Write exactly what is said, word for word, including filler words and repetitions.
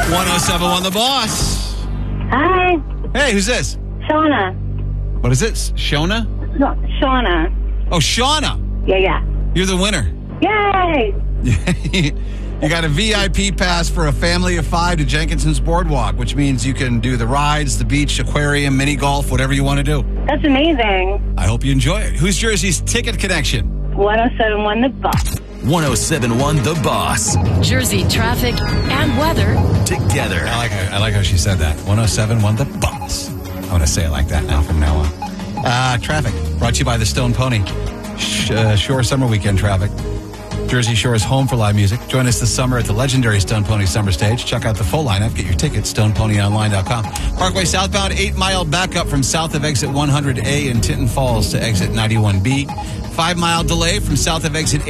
one oh seven one The Boss. Hi, Hey, who's this? Shauna. What is it? Shona? No, Shauna. Oh, Shauna. Yeah, yeah. You're the winner. Yay! You got a V I P pass for a family of five to Jenkinson's Boardwalk, which means you can do the rides, the beach, aquarium, mini golf, whatever you want to do. That's amazing. I hope you enjoy it. Who's Jersey's ticket connection? one oh seven one The Boss. one oh seven one The Boss. Jersey traffic and weather. Together. I like how, I like how she said that. one oh seven one The Boss. I'm going to say it like that now from now on. Uh, traffic brought to you by the Stone Pony. Sh- uh, Shore Summer Weekend traffic. Jersey Shore is home for live music. Join us this summer at the legendary Stone Pony Summer Stage. Check out the full lineup. Get your tickets, stone pony online dot com. Parkway southbound, eight-mile backup from south of exit one hundred A in Tinton Falls to exit ninety-one B. Five-mile delay from south of exit